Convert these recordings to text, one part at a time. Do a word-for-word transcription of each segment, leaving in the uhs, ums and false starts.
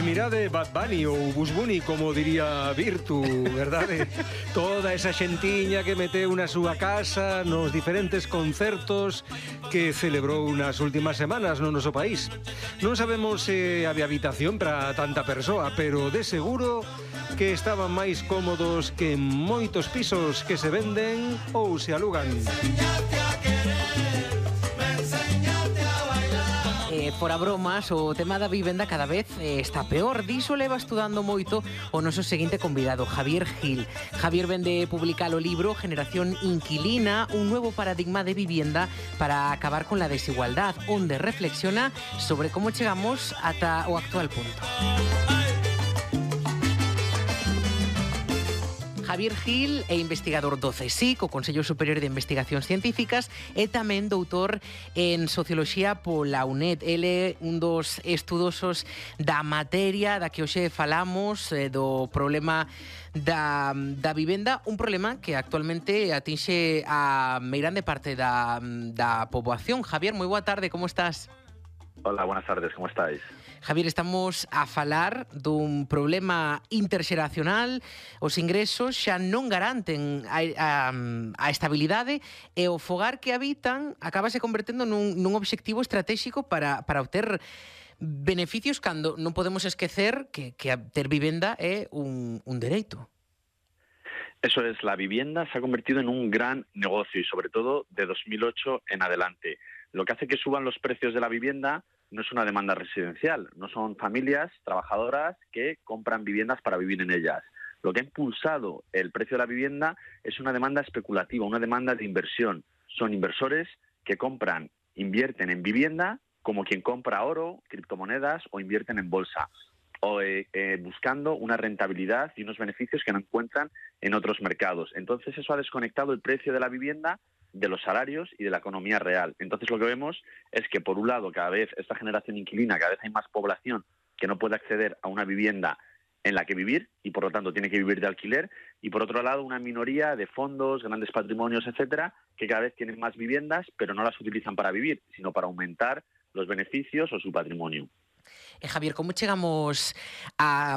mirade Bad Bunny ou Bugs Bunny, como diría Virtu, verdade? Toda esa xentiña que meteu na súa casa nos diferentes concertos que celebrou nas últimas semanas no noso país. Non sabemos se había habitación para tanta persoa, pero de seguro que estaban máis cómodos que en moitos pisos que se venden ou se alugan. Eh, fora bromas, o tema da vivenda cada vez eh, está peor. Diso leva estudando moito o noso seguinte convidado, Javier Gil. Javier vende publicar o libro Generación Inquilina, un nuevo paradigma de vivienda para acabar con la desigualdad, onde reflexiona sobre como chegamos ata o actual punto. Javier Gil é investigador do CSIC, o Consello Superior de Investigacións Científicas, e tamén doutor en Socioloxía pola UNED. Ele é un dos estudosos da materia da que hoxe falamos, eh, do problema da, da vivenda, un problema que actualmente atinxe a meirande parte da, da poboación. Javier, moi boa tarde, como estás? Hola, buenas tardes, ¿cómo estáis? Javier, estamos a falar dun problema interxeracional. Os ingresos xa non garanten a, a, a estabilidade e o fogar que habitan acabase convertendo nun, nun obxectivo estratégico para, para obter beneficios cando non podemos esquecer que, que ter vivenda é un, un dereito. Eso es, la vivienda se ha convertido en un gran negocio y sobre todo de dos mil ocho en adelante. Lo que hace que suban los precios de la vivienda no es una demanda residencial, no son familias trabajadoras que compran viviendas para vivir en ellas. Lo que ha impulsado el precio de la vivienda es una demanda especulativa, una demanda de inversión. Son inversores que compran, invierten en vivienda como quien compra oro, criptomonedas o invierten en bolsa, o eh, eh, buscando una rentabilidad y unos beneficios que no encuentran en otros mercados. Entonces eso ha desconectado el precio de la vivienda de los salarios y de la economía real. Entonces lo que vemos es que, por un lado, cada vez esta generación inquilina, cada vez hay más población que no puede acceder a una vivienda en la que vivir y, por lo tanto, tiene que vivir de alquiler, y, por otro lado, una minoría de fondos, grandes patrimonios, etcétera, que cada vez tienen más viviendas, pero no las utilizan para vivir, sino para aumentar los beneficios o su patrimonio. Eh, Javier, como chegamos a,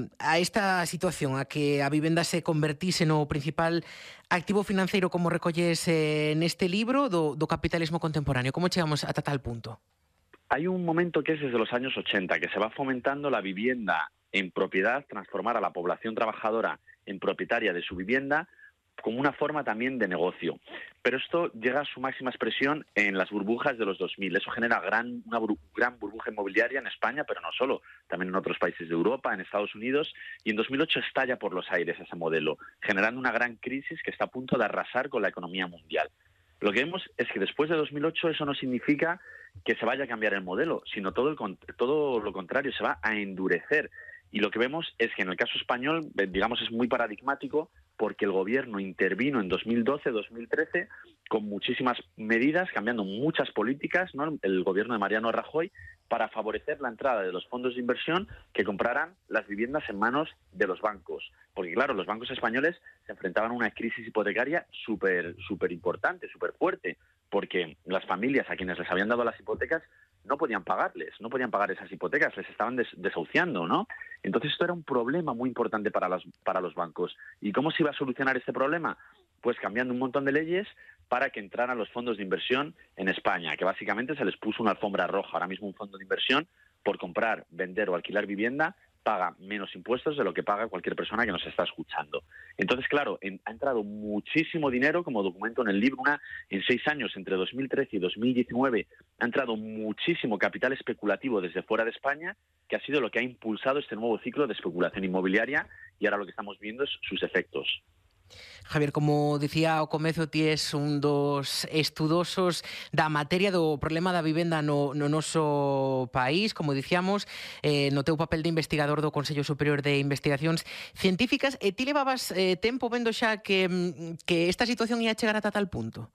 a esta situación, a que a vivenda se convertise no principal activo financeiro, como recolles eh, neste libro, do, do capitalismo contemporáneo? Como chegamos ata tal punto? Hay un momento que es desde los años ochenta, que se va fomentando la vivienda en propiedad, transformar a la población trabajadora en propietaria de su vivienda, como una forma también de negocio. Pero esto llega a su máxima expresión en las burbujas de los dos mil. Eso genera gran, una bur gran burbuja inmobiliaria en España, pero no solo, también en otros países de Europa, en Estados Unidos, y en dos mil ocho estalla por los aires ese modelo, generando una gran crisis que está a punto de arrasar con la economía mundial. Lo que vemos es que después de dos mil ocho eso no significa que se vaya a cambiar el modelo, sino todo, el, todo lo contrario, se va a endurecer. Y lo que vemos es que en el caso español, digamos, es muy paradigmático, porque el gobierno intervino en dos mil doce, dos mil trece con muchísimas medidas, cambiando muchas políticas, ¿no? El gobierno de Mariano Rajoy, para favorecer la entrada de los fondos de inversión que compraran las viviendas en manos de los bancos. Porque, claro, los bancos españoles se enfrentaban a una crisis hipotecaria súper súper importante, súper fuerte, porque las familias a quienes les habían dado las hipotecas no podían pagarles, no podían pagar esas hipotecas, les estaban des desahuciando, ¿no? Entonces esto era un problema muy importante para, las, para los bancos. ¿Y cómo se iba a solucionar este problema? Pues cambiando un montón de leyes para que entraran los fondos de inversión en España, que básicamente se les puso una alfombra roja. Ahora mismo un fondo de inversión, por comprar, vender o alquilar vivienda, paga menos impuestos de lo que paga cualquier persona que nos está escuchando. Entonces, claro, en, ha entrado muchísimo dinero, como documento en el libro, una, en seis años, entre dos mil trece y dos mil diecinueve, ha entrado muchísimo capital especulativo desde fuera de España, que ha sido lo que ha impulsado este nuevo ciclo de especulación inmobiliaria, y ahora lo que estamos viendo es sus efectos. Javier, como dicía ao comezo, ti és un dos estudosos da materia do problema da vivenda no, no noso país, como dicíamos, eh, no teu papel de investigador do Consello Superior de Investigacións Científicas, e ti levabas eh, tempo vendo xa que, que esta situación ia chegar ata tal punto?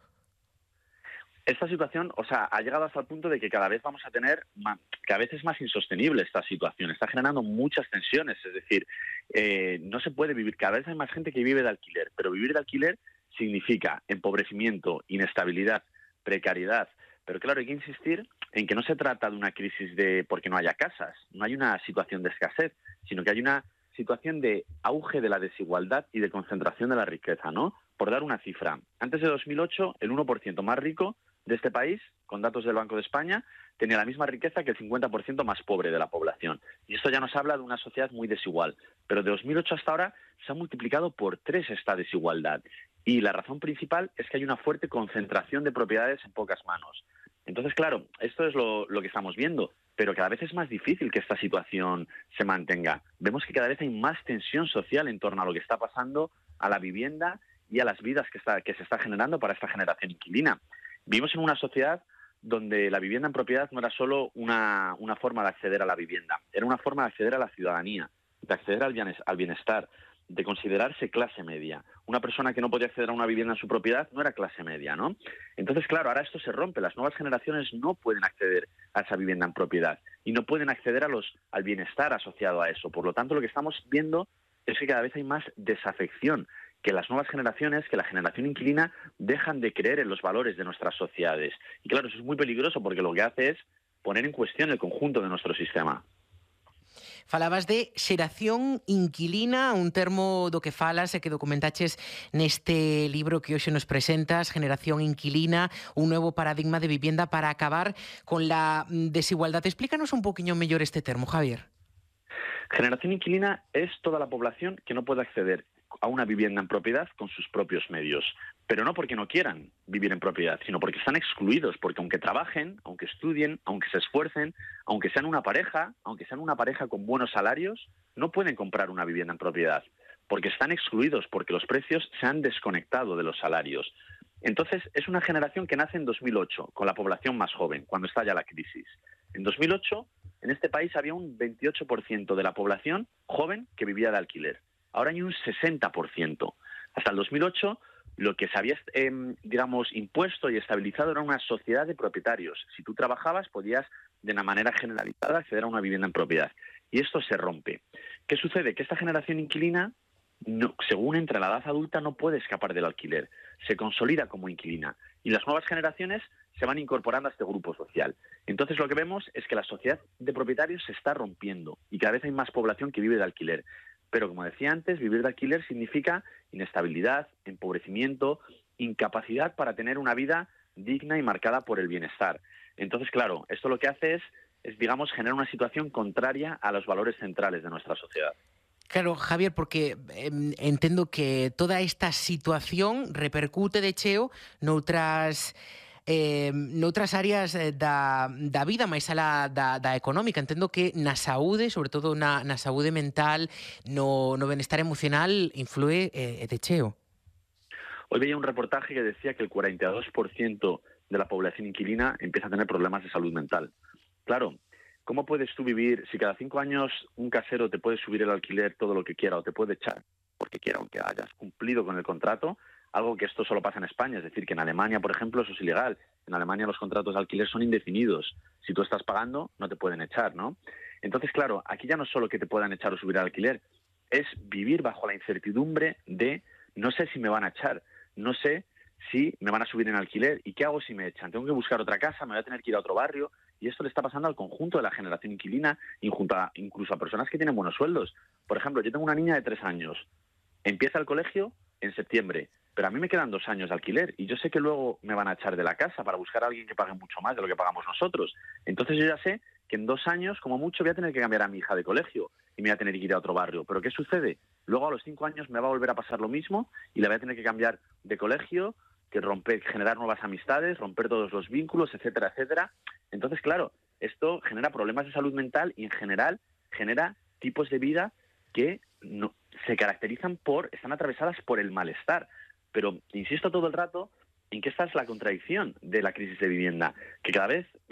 Esta situación, o sea, ha llegado hasta el punto de que cada vez vamos a tener, cada vez es más insostenible esta situación, está generando muchas tensiones, es decir, eh, no se puede vivir, cada vez hay más gente que vive de alquiler, pero vivir de alquiler significa empobrecimiento, inestabilidad, precariedad, pero claro, hay que insistir en que no se trata de una crisis de porque no haya casas, no hay una situación de escasez, sino que hay una situación de auge de la desigualdad y de concentración de la riqueza, ¿no? Por dar una cifra, antes de dos mil ocho, el uno por ciento más rico de este país, con datos del Banco de España, tenía la misma riqueza que el cincuenta por ciento más pobre de la población. Y esto ya nos habla de una sociedad muy desigual. Pero de dos mil ocho hasta ahora se ha multiplicado por tres esta desigualdad. Y la razón principal es que hay una fuerte concentración de propiedades en pocas manos. Entonces, claro, esto es lo, lo que estamos viendo, pero cada vez es más difícil que esta situación se mantenga. Vemos que cada vez hay más tensión social en torno a lo que está pasando a la vivienda y a las vidas que, está, que se está generando para esta generación inquilina. Vivimos en una sociedad donde la vivienda en propiedad no era solo una, una forma de acceder a la vivienda, era una forma de acceder a la ciudadanía, de acceder al bienestar, de considerarse clase media. Una persona que no podía acceder a una vivienda en su propiedad no era clase media, ¿no? Entonces, claro, ahora esto se rompe. Las nuevas generaciones no pueden acceder a esa vivienda en propiedad y no pueden acceder a los, al bienestar asociado a eso. Por lo tanto, lo que estamos viendo es que cada vez hay más desafección, que las nuevas generaciones, que la generación inquilina, dejan de creer en los valores de nuestras sociedades. Y claro, eso es muy peligroso porque lo que hace es poner en cuestión el conjunto de nuestro sistema. Falabas de xeración inquilina, un termo do que falas e que documentaches neste libro que hoxe nos presentas, Generación Inquilina, un nuevo paradigma de vivienda para acabar con la desigualdad. Explícanos un poquinho mellor este termo, Javier. Generación inquilina es toda la población que no puede acceder a una vivienda en propiedad con sus propios medios, pero no porque no quieran vivir en propiedad, sino porque están excluidos, porque aunque trabajen, aunque estudien, aunque se esfuercen, aunque sean una pareja, aunque sean una pareja con buenos salarios, no pueden comprar una vivienda en propiedad, porque están excluidos, porque los precios se han desconectado de los salarios. Entonces, es una generación que nace en dos mil ocho, con la población más joven, cuando estalla la crisis. En dos mil ocho, en este país había un veintiocho por ciento de la población joven que vivía de alquiler. Ahora hay un sesenta por ciento. Hasta el dos mil ocho, lo que se había, eh, digamos, impuesto y estabilizado era una sociedad de propietarios. Si tú trabajabas, podías, de una manera generalizada, acceder a una vivienda en propiedad. Y esto se rompe. ¿Qué sucede? Que esta generación inquilina, no, según entra en la edad adulta, no puede escapar del alquiler. Se consolida como inquilina. Y las nuevas generaciones se van incorporando a este grupo social. Entonces lo que vemos es que la sociedad de propietarios se está rompiendo y cada vez hay más población que vive de alquiler. Pero, como decía antes, vivir de alquiler significa inestabilidad, empobrecimiento, incapacidad para tener una vida digna y marcada por el bienestar. Entonces, claro, esto lo que hace es, es digamos, generar una situación contraria a los valores centrales de nuestra sociedad. Claro, Javier, porque eh, entendo que toda esta situación repercute de cheo noutras... Eh, noutras áreas da, da vida, máis alá da, da económica. Entendo que na saúde, sobre todo na, na saúde mental, no, no benestar emocional, influe eh, de cheo. Hoy veía un reportaje que decía que el cuarenta y dos por ciento de la población inquilina empieza a tener problemas de salud mental. Claro, ¿cómo puedes tú vivir si cada cinco años un casero te puede subir el alquiler todo lo que quiera o te puede echar porque quiera, aunque hayas cumplido con el contrato? Algo que esto solo pasa en España, es decir, que en Alemania, por ejemplo, eso es ilegal. En Alemania los contratos de alquiler son indefinidos. Si tú estás pagando, no te pueden echar, ¿no? Entonces, claro, aquí ya no es solo que te puedan echar o subir el alquiler, es vivir bajo la incertidumbre de no sé si me van a echar, no sé si me van a subir en alquiler y qué hago si me echan. Tengo que buscar otra casa, me voy a tener que ir a otro barrio y esto le está pasando al conjunto de la generación inquilina, incluso a personas que tienen buenos sueldos. Por ejemplo, yo tengo una niña de tres años, empieza el colegio en septiembre, pero a mí me quedan dos años de alquiler y yo sé que luego me van a echar de la casa para buscar a alguien que pague mucho más de lo que pagamos nosotros. Entonces yo ya sé que en dos años, como mucho, voy a tener que cambiar a mi hija de colegio y me voy a tener que ir a otro barrio. ¿Pero qué sucede? Luego a los cinco años me va a volver a pasar lo mismo y la voy a tener que cambiar de colegio, que romper, generar nuevas amistades, romper todos los vínculos, etcétera, etcétera. Entonces, claro, esto genera problemas de salud mental y en general genera tipos de vida que no, se caracterizan por, están atravesadas por el malestar. Pero insisto todo el rato en que esta es la contradicción de la crisis de vivienda, que cada vez